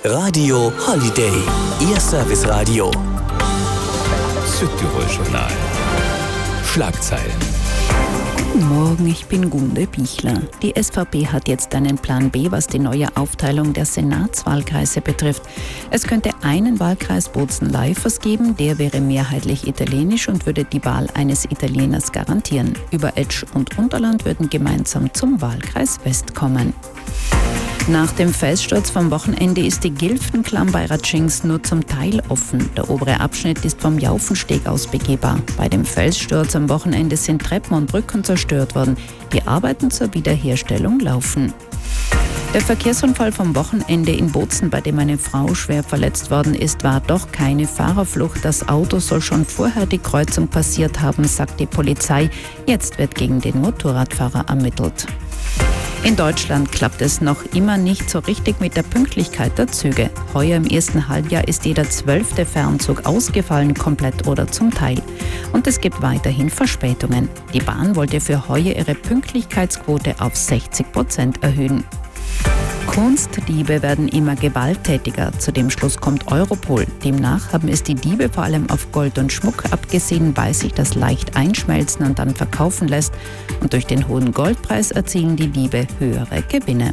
Radio Holiday, Ihr Serviceradio. Südtirol-Journal. Schlagzeilen. Guten Morgen, ich bin Gunde Bichler. Die SVP hat jetzt einen Plan B, was die neue Aufteilung der Senatswahlkreise betrifft. Es könnte einen Wahlkreis Bozen-Leifers geben, der wäre mehrheitlich italienisch und würde die Wahl eines Italieners garantieren. Über Etsch und Unterland würden gemeinsam zum Wahlkreis West kommen. Nach dem Felssturz vom Wochenende ist die Gilftenklamm bei Ratschings nur zum Teil offen. Der obere Abschnitt ist vom Jaufensteg aus begehbar. Bei dem Felssturz am Wochenende sind Treppen und Brücken zerstört worden. Die Arbeiten zur Wiederherstellung laufen. Der Verkehrsunfall vom Wochenende in Bozen, bei dem eine Frau schwer verletzt worden ist, war doch keine Fahrerflucht. Das Auto soll schon vorher die Kreuzung passiert haben, sagt die Polizei. Jetzt wird gegen den Motorradfahrer ermittelt. In Deutschland klappt es noch immer nicht so richtig mit der Pünktlichkeit der Züge. Heuer im ersten Halbjahr ist jeder 12. Fernzug ausgefallen, komplett oder zum Teil. Und es gibt weiterhin Verspätungen. Die Bahn wollte für heuer ihre Pünktlichkeitsquote auf 60% erhöhen. Kunstdiebe werden immer gewalttätiger. Zu dem Schluss kommt Europol. Demnach haben es die Diebe vor allem auf Gold und Schmuck abgesehen, weil sich das leicht einschmelzen und dann verkaufen lässt. Und durch den hohen Goldpreis erzielen die Diebe höhere Gewinne.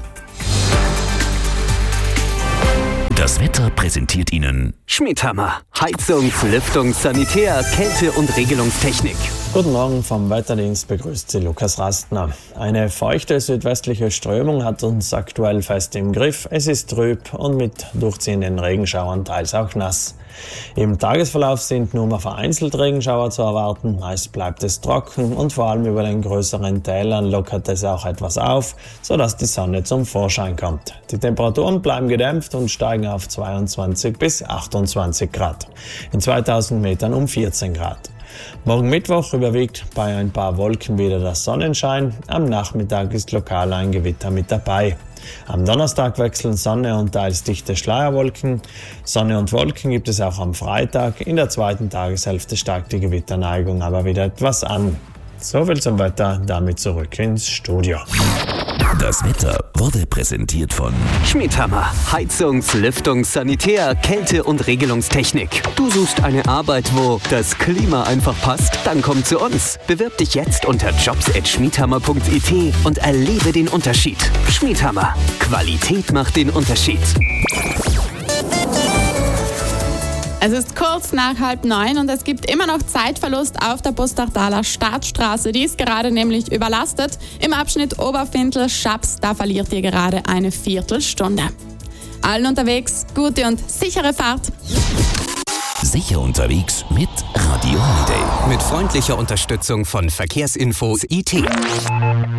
Das Wetter präsentiert Ihnen Schmiedhammer. Heizung, Lüftung, Sanitär, Kälte- und Regelungstechnik. Guten Morgen vom Wetterdienst, begrüßt Sie Lukas Rastner. Eine feuchte südwestliche Strömung hat uns aktuell fest im Griff. Es ist trüb und mit durchziehenden Regenschauern teils auch nass. Im Tagesverlauf sind nur mal vereinzelt Regenschauer zu erwarten. Meist bleibt es trocken und vor allem über den größeren Tälern lockert es auch etwas auf, sodass die Sonne zum Vorschein kommt. Die Temperaturen bleiben gedämpft und steigen auf 22 bis 28 Grad. In 2000 Metern um 14 Grad. Morgen Mittwoch überwiegt bei ein paar Wolken wieder das Sonnenschein. Am Nachmittag ist lokal ein Gewitter mit dabei. Am Donnerstag wechseln Sonne und teils dichte Schleierwolken. Sonne und Wolken gibt es auch am Freitag. In der zweiten Tageshälfte steigt die Gewitterneigung aber wieder etwas an. So viel zum Wetter, damit zurück ins Studio. Das Wetter wurde präsentiert von Schmiedhammer. Heizung, Lüftung, Sanitär, Kälte- und Regelungstechnik. Du suchst eine Arbeit, wo das Klima einfach passt? Dann komm zu uns. Bewirb dich jetzt unter jobs@schmiedhammer.it und erlebe den Unterschied. Schmiedhammer. Qualität macht den Unterschied. Es ist kurz nach 8:30 und es gibt immer noch Zeitverlust auf der Pustertaler Stadtstraße. Die ist gerade nämlich überlastet. Im Abschnitt Oberfintel-Schaps, da verliert ihr gerade eine Viertelstunde. Allen unterwegs, gute und sichere Fahrt. Sicher unterwegs mit Radio Holiday. Mit freundlicher Unterstützung von Verkehrsinfo IT.